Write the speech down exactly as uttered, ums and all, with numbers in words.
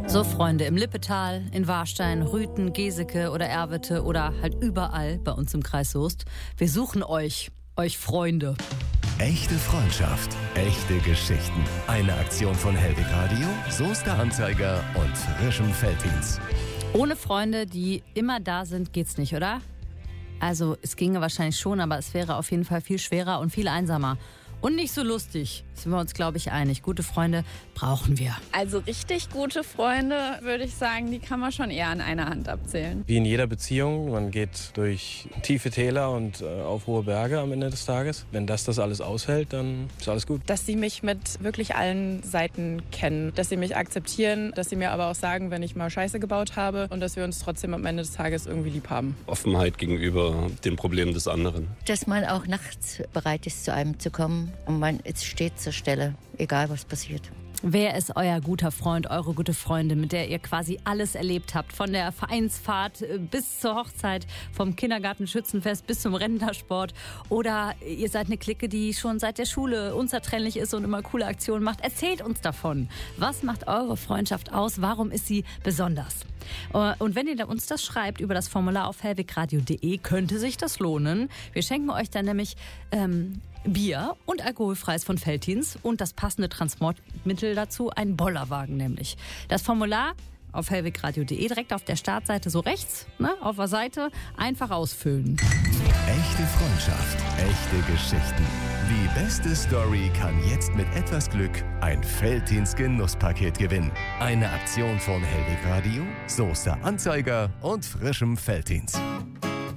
So, Freunde, im Lippetal, in Warstein, Rüthen, Geseke oder Erwitte oder halt überall bei uns im Kreis Soest. Wir suchen euch, euch Freunde. Echte Freundschaft, echte Geschichten. Eine Aktion von Hellwig Radio, Soester Anzeiger und frischem Felddienst. Ohne Freunde, die immer da sind, geht's nicht, oder? Also, es ginge wahrscheinlich schon, aber es wäre auf jeden Fall viel schwerer und viel einsamer. Und nicht so lustig, sind wir uns, glaube ich, einig. Gute Freunde brauchen wir. Also richtig gute Freunde, würde ich sagen, die kann man schon eher an einer Hand abzählen. Wie in jeder Beziehung, man geht durch tiefe Täler und äh, auf hohe Berge am Ende des Tages. Wenn das das alles aushält, dann ist alles gut. Dass sie mich mit wirklich allen Seiten kennen, dass sie mich akzeptieren, dass sie mir aber auch sagen, wenn ich mal Scheiße gebaut habe und dass wir uns trotzdem am Ende des Tages irgendwie lieb haben. Offenheit gegenüber den Problemen des anderen. Dass man auch nachts bereit ist, zu einem zu kommen. Und man steht zur Stelle, egal was passiert. Wer ist euer guter Freund, eure gute Freundin, mit der ihr quasi alles erlebt habt? Von der Vereinsfahrt bis zur Hochzeit, vom Kindergartenschützenfest bis zum Rentnersport. Oder ihr seid eine Clique, die schon seit der Schule unzertrennlich ist und immer coole Aktionen macht. Erzählt uns davon. Was macht eure Freundschaft aus? Warum ist sie besonders? Und wenn ihr uns das schreibt über das Formular auf hellwigradio punkt de, könnte sich das lohnen. Wir schenken euch dann nämlich ähm, Bier und alkoholfreies von Felddienst und das passende Transportmittel dazu, einen Bollerwagen nämlich. Das Formular auf hellwigradio punkt de, direkt auf der Startseite so rechts, ne, auf der Seite, einfach ausfüllen. Echte Freundschaft, echte Geschichten. Die beste Story kann jetzt mit etwas Glück ein Felddienst-Genusspaket gewinnen. Eine Aktion von Hellwig Radio, Soester Anzeiger und frischem Felddienst.